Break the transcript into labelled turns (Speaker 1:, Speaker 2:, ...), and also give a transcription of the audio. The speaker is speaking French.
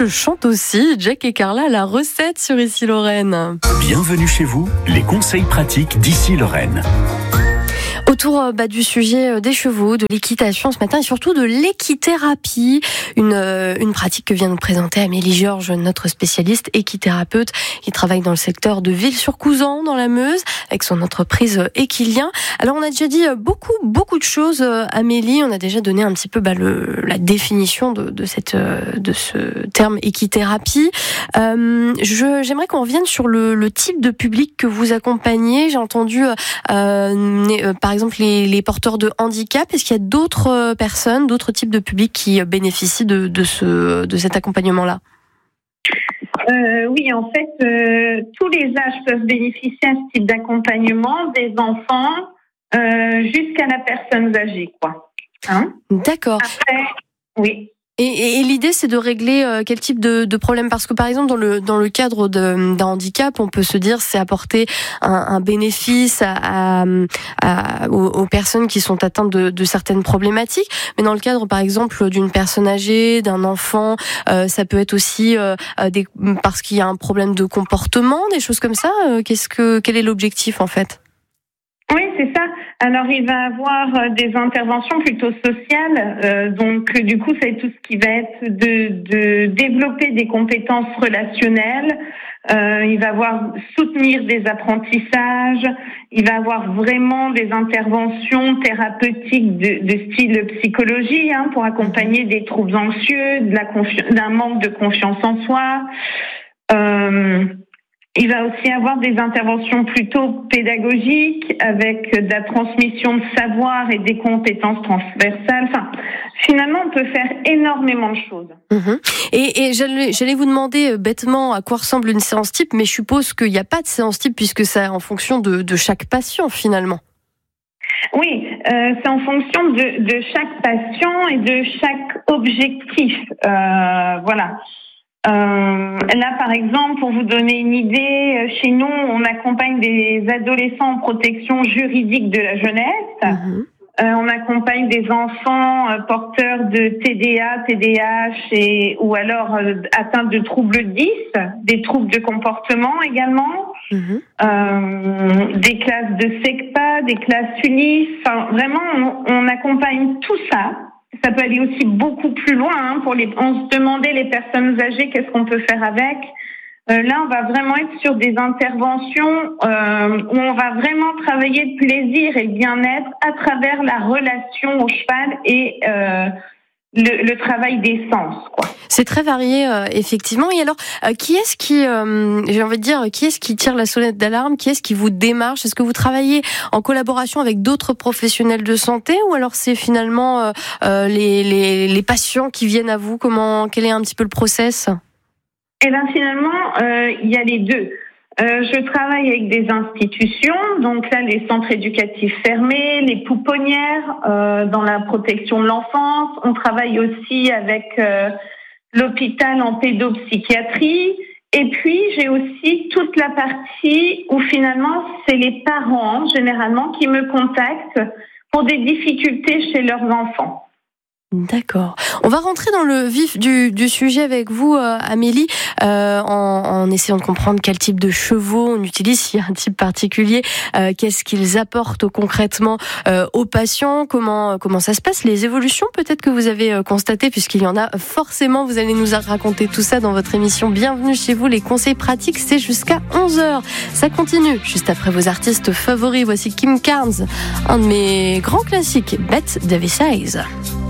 Speaker 1: je chante aussi. Jack et Carla, la recette sur Ici Lorraine.
Speaker 2: Bienvenue chez vous, les conseils pratiques d'Ici Lorraine.
Speaker 1: Autour du sujet des chevaux, de l'équitation ce matin et surtout de l'équithérapie, une pratique que vient nous présenter Amélie Georges, notre spécialiste équithérapeute qui travaille dans le secteur de Villers-sur-Couzan dans la Meuse avec son entreprise Équilien. Alors on a déjà dit beaucoup de choses, Amélie. On a déjà donné un petit peu la définition de ce terme équithérapie. J'aimerais qu'on revienne sur le type de public que vous accompagnez. J'ai entendu par exemple les porteurs de handicap. Est-ce qu'il y a d'autres personnes, d'autres types de publics qui bénéficient de cet accompagnement-là ?
Speaker 3: Oui, en fait, tous les âges peuvent bénéficier à ce type d'accompagnement, des enfants jusqu'à la personne âgée, quoi. Hein ?
Speaker 1: D'accord.
Speaker 3: Après, oui.
Speaker 1: Et l'idée, c'est de régler quel type de problème ? Parce que par exemple, dans le cadre d'un handicap, on peut se dire c'est apporter un bénéfice aux personnes qui sont atteintes de certaines problématiques. Mais dans le cadre, par exemple, d'une personne âgée, d'un enfant, ça peut être aussi parce qu'il y a un problème de comportement, des choses comme ça. Quel est l'objectif en fait ?
Speaker 3: Oui, c'est ça. Alors, il va avoir des interventions plutôt sociales. Donc, du coup, c'est tout ce qui va être de développer des compétences relationnelles. Il va avoir soutenir des apprentissages. Il va avoir vraiment des interventions thérapeutiques de style psychologie, pour accompagner des troubles anxieux, d'un manque de confiance en soi. Il va aussi avoir des interventions plutôt pédagogiques avec de la transmission de savoir et des compétences transversales. Enfin, finalement, on peut faire énormément de choses.
Speaker 1: Et j'allais vous demander bêtement à quoi ressemble une séance type, mais je suppose qu'il n'y a pas de séance type puisque c'est en fonction de chaque patient finalement.
Speaker 3: Oui, c'est en fonction de chaque patient et de chaque objectif. Voilà. Là, par exemple, pour vous donner une idée, chez nous, on accompagne des adolescents en protection juridique de la jeunesse. On accompagne des enfants porteurs de TDA, TDAH ou alors atteints de troubles 10, des troubles de comportement également, des classes de SECPA, des classes UNIS. Enfin, vraiment, on accompagne tout ça. Ça peut aller aussi beaucoup plus loin. On se demandait les personnes âgées, qu'est-ce qu'on peut faire avec. Là, on va vraiment être sur des interventions où on va vraiment travailler le plaisir et le bien-être à travers la relation au cheval et le travail des sens, quoi.
Speaker 1: C'est très varié, effectivement. Et alors, qui est-ce qui tire la sonnette d'alarme ? Qui est-ce qui vous démarche ? Est-ce que vous travaillez en collaboration avec d'autres professionnels de santé ou alors c'est finalement les patients qui viennent à vous ? Quel est un petit peu le process ?
Speaker 3: Eh bien, finalement, il y a les deux. Je travaille avec des institutions, donc là, les centres éducatifs fermés, les pouponnières dans la protection de l'enfance. On travaille aussi avec l'hôpital en pédopsychiatrie. Et puis, j'ai aussi toute la partie où finalement, c'est les parents, généralement, qui me contactent pour des difficultés chez leurs enfants.
Speaker 1: D'accord. On va rentrer dans le vif du sujet avec vous, Amélie, en essayant de comprendre quel type de chevaux on utilise, s'il y a un type particulier, qu'est-ce qu'ils apportent concrètement aux patients, comment ça se passe, les évolutions peut-être que vous avez constatées, puisqu'il y en a forcément. Vous allez nous raconter tout ça dans votre émission Bienvenue chez vous, les conseils pratiques, c'est jusqu'à 11h. Ça continue juste après vos artistes favoris. Voici Kim Carnes, un de mes grands classiques, Bet Davis Eyes.